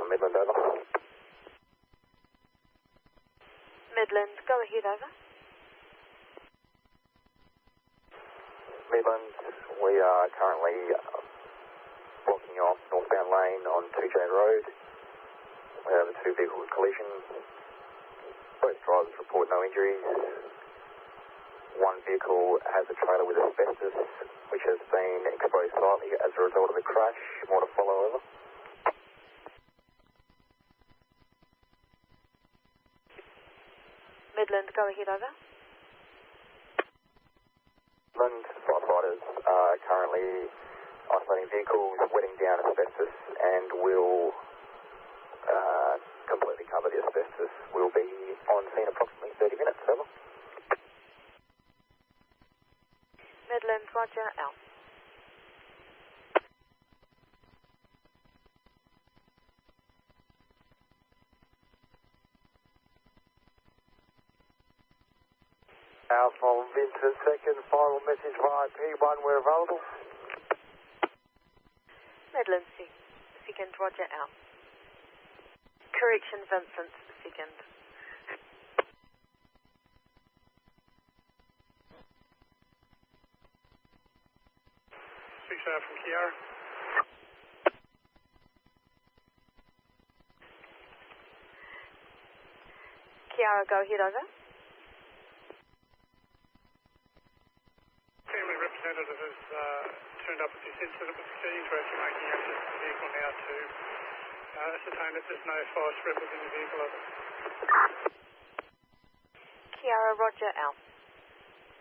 Alpha Midland, over. Midland, go ahead, over. Midland, we are currently blocking off northbound lane on 2J Road. We have a two-vehicle collision. Both drivers report no injuries. One vehicle has a trailer with asbestos, which has been exposed slightly as a result of the crash. More to follow, over. Midland, go ahead, over. Midland, firefighters are currently isolating vehicles, wetting down asbestos, and will completely cover the asbestos. We'll be on scene approximately 30 minutes, over. Midland, roger, out. Alpha Vincent, second, final message via P1, we're available. Midland, second, roger, out. Correction, Vincent, second. From Kiara. Kiara, go ahead, over. Family representative has turned up with this incident with the keys. We're actually making access to the vehicle now to ascertain that there's no force representing the vehicle. Kiara, roger, out.